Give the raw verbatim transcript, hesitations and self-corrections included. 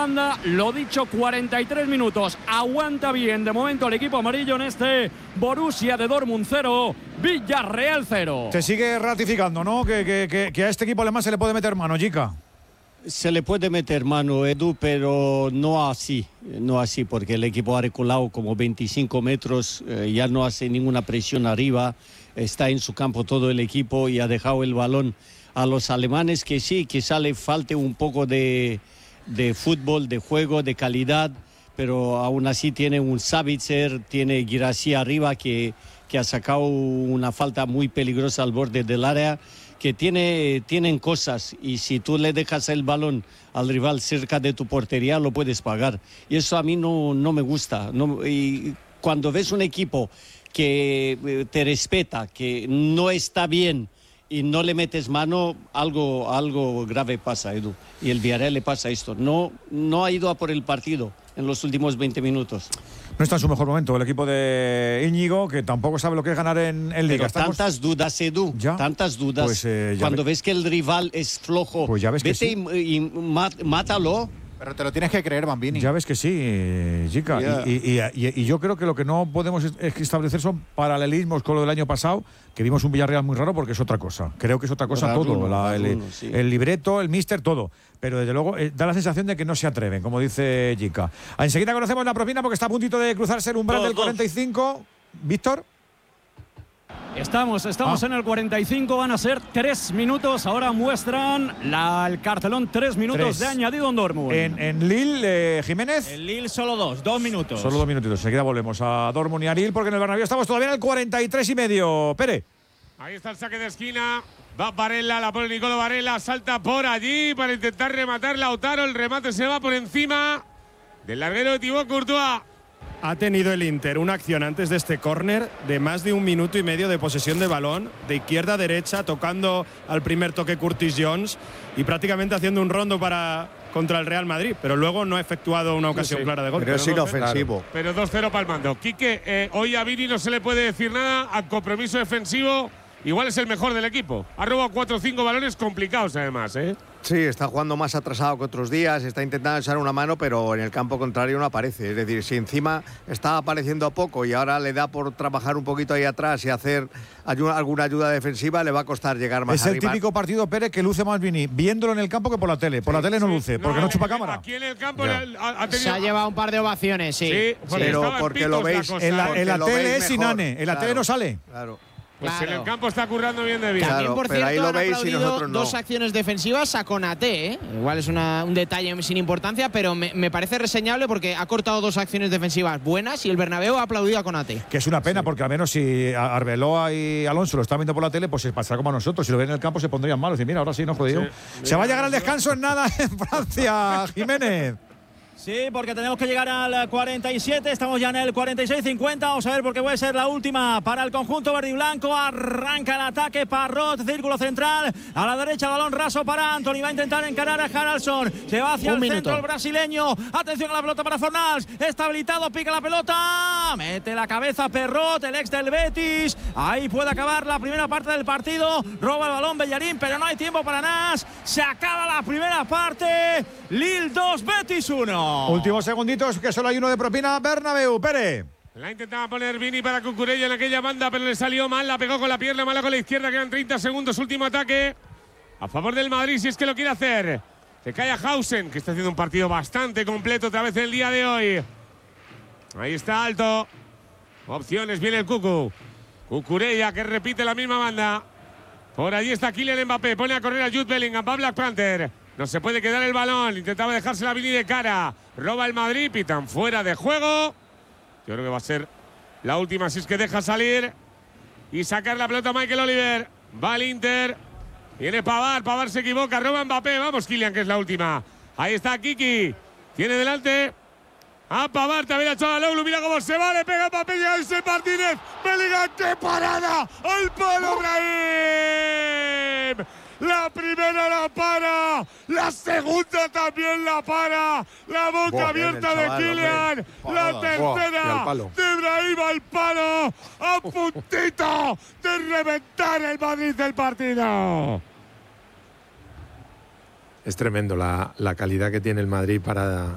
banda. Lo dicho, cuarenta y tres minutos. Aguanta bien de momento el equipo amarillo en este Borussia de Dortmund cero, Villarreal cero. Se sigue ratificando, ¿no? Que, que, que, que a este equipo alemán se le puede meter mano, Jica. Se le puede meter mano, Edu, pero no así, no así, porque el equipo ha reculado como veinticinco metros, eh, ya no hace ninguna presión arriba, está en su campo todo el equipo y ha dejado el balón a los alemanes, que sí, quizá le falte un poco de, de fútbol, de juego, de calidad, pero aún así tiene un Sabitzer, tiene Guirassy arriba que, que ha sacado una falta muy peligrosa al borde del área, que tiene, tienen cosas, y si tú le dejas el balón al rival cerca de tu portería lo puedes pagar, y eso a mí no, no me gusta. No, y cuando ves un equipo que te respeta, que no está bien y no le metes mano, algo, algo grave pasa, Edu, y el Villarreal le pasa esto, no, no ha ido a por el partido en los últimos veinte minutos. No está en su mejor momento el equipo de Íñigo, que tampoco sabe lo que es ganar en, en Liga. Pero Estamos... tantas dudas, Edu, ¿Ya? tantas dudas. Pues, eh, Cuando ve... ves que el rival es flojo, pues ya ves vete que sí. y, y mátalo. Pero te lo tienes que creer, Bambini. Ya ves que sí, Jica. Yeah. Y, y, y, y yo creo que lo que no podemos establecer son paralelismos con lo del año pasado, que vimos un Villarreal muy raro, porque es otra cosa. Creo que es otra cosa todo. Uno, la, el, uno, sí. el libreto, el míster, todo. Pero desde luego eh, da la sensación de que no se atreven, como dice Jica. Enseguida conocemos la propina porque está a puntito de cruzarse el umbral dos, del cuarenta y cinco. Víctor. Estamos, estamos ah. en el cuarenta y cinco, van a ser tres minutos. Ahora muestran la, el cartelón, tres minutos tres. de añadido en Dortmund. En, en Lille, eh, Jiménez. En Lille solo dos, dos minutos. Solo dos minutitos. Enseguida volvemos a Dortmund y a Lille, porque en el Bernabéu estamos todavía en el cuarenta y tres y medio. Pere. Ahí está el saque de esquina. Va Varela, la pone Nicolo Varela, salta por allí para intentar rematar Lautaro. El remate se va por encima del larguero de Thibaut Courtois. Ha tenido el Inter una acción antes de este córner de más de un minuto y medio de posesión de balón, de izquierda a derecha, tocando al primer toque Curtis Jones y prácticamente haciendo un rondo para contra el Real Madrid, pero luego no ha efectuado una ocasión sí, sí. clara de gol. Pero, pero es inofensivo. Claro. Pero dos cero para el mando. Quique, eh, hoy a Vini no se le puede decir nada, a compromiso defensivo igual es el mejor del equipo. Ha robado cuatro o cinco balones complicados además, ¿eh? Sí, está jugando más atrasado que otros días, está intentando echar una mano, pero en el campo contrario no aparece. Es decir, si encima está apareciendo poco y ahora le da por trabajar un poquito ahí atrás y hacer ayuda, alguna ayuda defensiva, le va a costar llegar más es arriba. Es el típico partido, Pérez, que luce más Vini viéndolo en el campo que por la tele. Por sí, la tele no sí. luce, porque no, no chupa cámara. Aquí en el campo ha, ha tenido... Se ha llevado un par de ovaciones, sí. Sí, sí. Pero porque lo veis... La en la, en la tele es Sinane, en la claro, tele no sale. Claro. Pues claro. en el campo está currando bien de bien. También, por claro, cierto, pero ahí lo han veis y nosotros no. Dos acciones defensivas a Konaté, ¿eh? Igual es una, un detalle sin importancia, pero me, me parece reseñable porque ha cortado dos acciones defensivas buenas y el Bernabéu ha aplaudido a Konaté. Que es una pena, sí. porque al menos si Arbeloa y Alonso lo están viendo por la tele, pues se pasará como a nosotros. Si lo ven en el campo se pondrían malos. Y mira, ahora sí, no jodido. Sí. Se va a llegar al descanso en nada en Francia, Jiménez. Sí, porque tenemos que llegar al cuarenta y siete, estamos ya en el cuarenta y seis cincuenta, vamos a ver porque puede ser la última para el conjunto verde y blanco. Arranca el ataque, Parrot, círculo central, a la derecha balón raso para Antony, va a intentar encarar a Haraldsson, se va hacia Un el minuto. centro el brasileño, atención a la pelota para Fornals, está habilitado, pica la pelota, mete la cabeza Parrot, el ex del Betis, ahí puede acabar la primera parte del partido, roba el balón Bellerín, pero no hay tiempo para Nas, se acaba la primera parte, Lille dos, Betis uno. Últimos segunditos, que solo hay uno de propina. Bernabéu, Pere. La intentaba poner Vini para Cucurella en aquella banda, pero le salió mal, la pegó con la pierna, mala con la izquierda, quedan treinta segundos, último ataque a favor del Madrid, si es que lo quiere hacer. Se cae a Hausen, que está haciendo un partido bastante completo otra vez el día de hoy. Ahí está Alto. Opciones, viene el Cucu. Cucurella, que repite la misma banda. Por allí está Kylian Mbappé, pone a correr a Jude Bellingham, va Black Panther. No se puede quedar el balón, intentaba dejarse la Vini de cara. Roba el Madrid, pitan fuera de juego. Yo creo que va a ser la última si es que deja salir. Y sacar la pelota a Michael Oliver. Va el Inter. Viene Pavard, Pavard se equivoca, roba Mbappé. Vamos Kylian, que es la última. Ahí está Kiki. Tiene delante a Pavard, también a Çalhanoğlu. Mira cómo se va, le pega Mbappé, llega ese Martínez. Bellingham, ¡qué parada! ¡Al palo, Brahim! La primera la para, la segunda también la para, la boca Buah, abierta de Kylian, la tercera Buah, de Brahim al palo, a puntito de reventar el Madrid del partido. Es tremendo la, la calidad que tiene el Madrid para